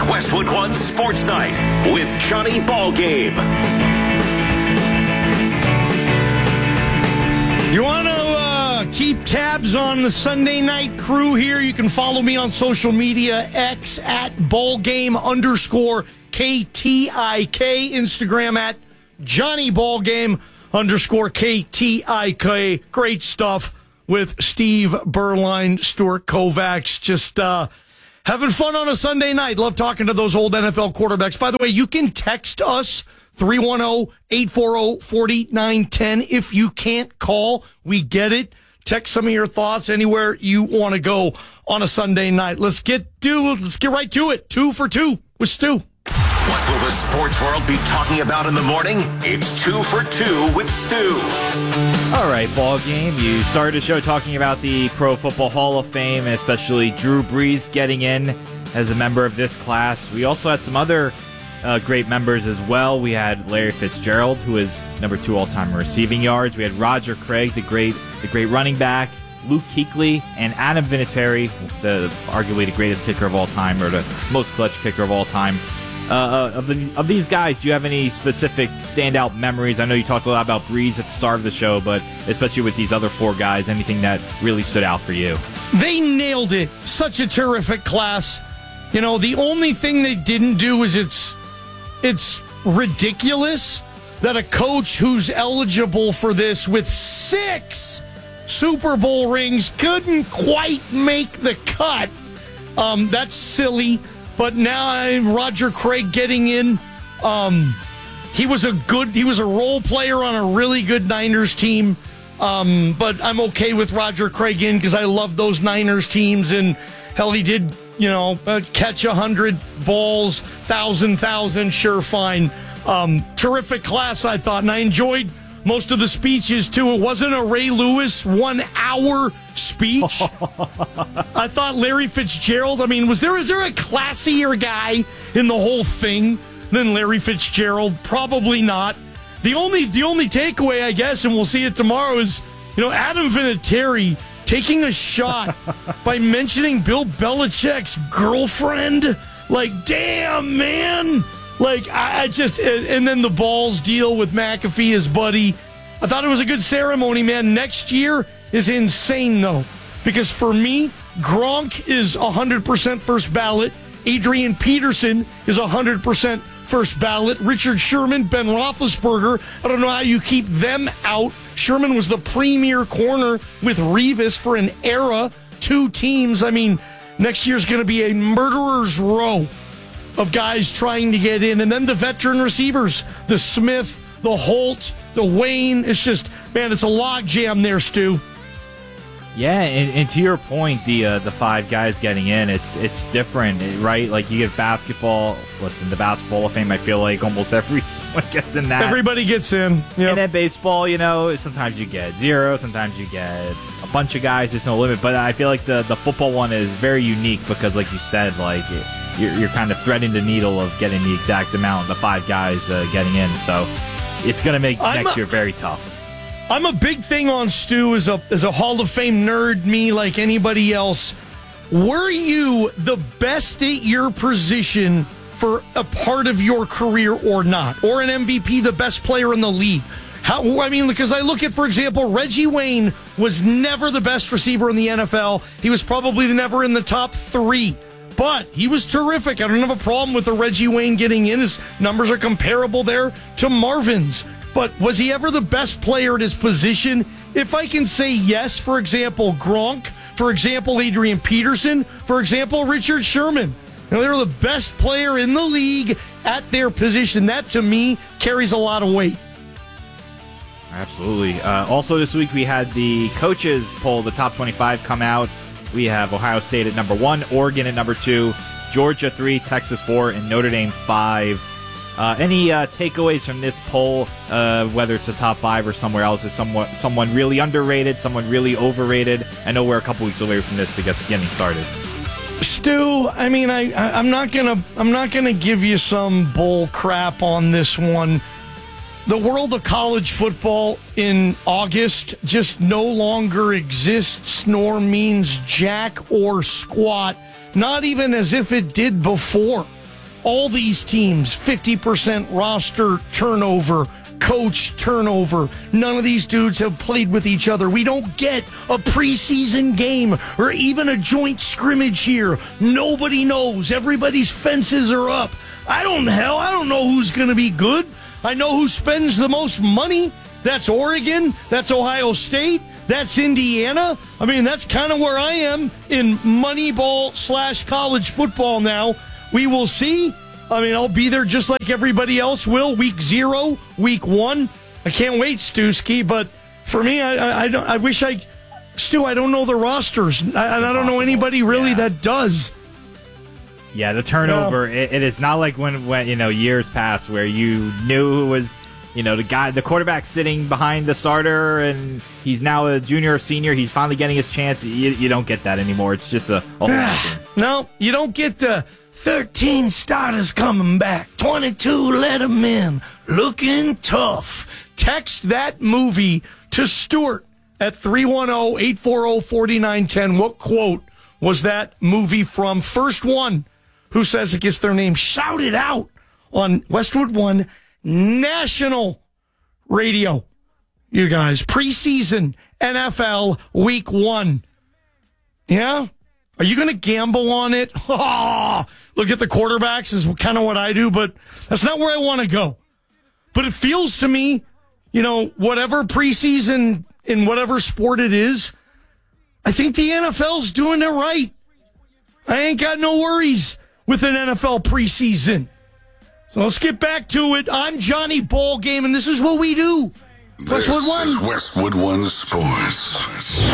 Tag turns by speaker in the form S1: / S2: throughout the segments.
S1: It's Westwood One Sports Night with Johnny Ballgame.
S2: You want to keep tabs on the Sunday night crew here? You can follow me on social media, X at ballgame_KTIK, Instagram at JohnnyBallgame_KTIK. Great stuff with Steve Berline, Stuart Kovacs. Just having fun on a Sunday night. Love talking to those old NFL quarterbacks. By the way, you can text us 310-840-4910. If you can't call, we get it. Text some of your thoughts anywhere you want to go on a Sunday night. Let's get right to it. 2 for 2 with Stu.
S1: What will the sports world be talking about in the morning? It's 2 for 2 with Stu.
S3: All right, ball game. You started the show talking about the Pro Football Hall of Fame, and especially Drew Brees getting in as a member of this class. We also had some other great members as well. We had Larry Fitzgerald, who is number 2 all-time in receiving yards. We had Roger Craig, the great running back, Luke Kuechly, and Adam Vinatieri, arguably the greatest kicker of all time, or the most clutch kicker of all time. Of these guys, do you have any specific standout memories? I know you talked a lot about Brees at the start of the show, but especially with these other 4 guys, anything that really stood out for you?
S2: They nailed it. Such a terrific class. You know, the only thing they didn't do is it's ridiculous that a coach who's eligible for this with 6 Super Bowl rings couldn't quite make the cut. That's silly. But now Roger Craig getting in. He was a role player on a really good Niners team. But I'm okay with Roger Craig in because I love those Niners teams. And hell, he did, catch 100 balls, 1,000, sure, fine. Terrific class, I thought. And I enjoyed most of the speeches, too. It wasn't a Ray Lewis 1-hour speech. I thought Larry Fitzgerald, is there a classier guy in the whole thing than Larry Fitzgerald? Probably not. The only takeaway, I guess, and we'll see it tomorrow, is, Adam Vinatieri taking a shot by mentioning Bill Belichick's girlfriend. Like, damn, man. Like, and then the balls deal with McAfee, his buddy. I thought it was a good ceremony, man. Next year is insane, though, because for me, Gronk is 100% first ballot. Adrian Peterson is 100% first ballot. Richard Sherman, Ben Roethlisberger. I don't know how you keep them out. Sherman was the premier corner with Revis for an era. 2 teams. Next year's going to be a murderer's row of guys trying to get in. And then the veteran receivers, the Smith, the Holt, the Wayne. It's just, man, it's a log jam there, Stu.
S3: Yeah, and to your point, the 5 guys getting in, it's different, right? Like, you get basketball. Listen, the Basketball Hall of Fame, I feel like almost everyone gets in that.
S2: Everybody gets in. Yep.
S3: And then baseball, sometimes you get 0, sometimes you get a bunch of guys. There's no limit. But I feel like the football one is very unique because, like you said, like you're kind of threading the needle of getting the exact amount, the 5 guys getting in. So it's going to make next year very tough.
S2: I'm a big thing on Stu as a Hall of Fame nerd, me like anybody else. Were you the best at your position for a part of your career or not? Or an MVP, the best player in the league? Because I look at, for example, Reggie Wayne was never the best receiver in the NFL. He was probably never in the top 3. But he was terrific. I don't have a problem with the Reggie Wayne getting in. His numbers are comparable there to Marvin's. But was he ever the best player at his position? If I can say yes, for example, Gronk, for example, Adrian Peterson, for example, Richard Sherman. They're the best player in the league at their position. That, to me, carries a lot of weight.
S3: Absolutely. Also this week we had the coaches poll, the top 25 come out. We have Ohio State at number 1, Oregon at number 2, Georgia 3, Texas 4, and Notre Dame 5. Any takeaways from this poll, whether it's the top 5 or somewhere else? Is someone really underrated, someone really overrated? I know we're a couple weeks away from this to getting started.
S2: Stu, I'm not gonna give you some bull crap on this one. The world of college football in August just no longer exists, nor means jack or squat, not even as if it did before. all these teams, 50% roster turnover, coach turnover. None of these dudes have played with each other. We don't get a preseason game or even a joint scrimmage here. Nobody knows. Everybody's fences are up. I don't know who's going to be good. I know who spends the most money. That's Oregon. That's Ohio State. That's Indiana. I mean, that's kind of where I am in Moneyball/college football now. We will see. I mean, I'll be there just like everybody else will. Week 0, week 1. I can't wait, Stewski. But for me, I wish Stu, I don't know the rosters. And I don't know anybody really that does.
S3: Yeah, the turnover, it is not like when years past where you knew who was, the quarterback sitting behind the starter and he's now a junior or senior. He's finally getting his chance. You don't get that anymore. It's just a whole thing.
S2: No, you don't get the 13 starters coming back. 22 let them in. Looking tough. Text that movie to Stuart at 310-840-4910. What quote was that movie from? First one who says it gets their name shouted out on Westwood One National Radio. You guys, preseason NFL week 1. Yeah? Are you going to gamble on it? Oh, look at the quarterbacks is kind of what I do, but that's not where I want to go. But it feels to me, whatever preseason in whatever sport it is, I think the NFL's doing it right. I ain't got no worries with an NFL preseason. So let's get back to it. I'm Johnny Ballgame, and this is what we do. Westwood One.
S4: This is Westwood One Sports.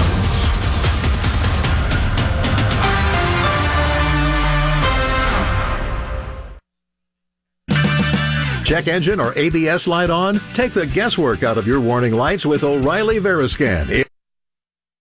S5: Check engine or ABS light on? Take the guesswork out of your warning lights with O'Reilly Veriscan.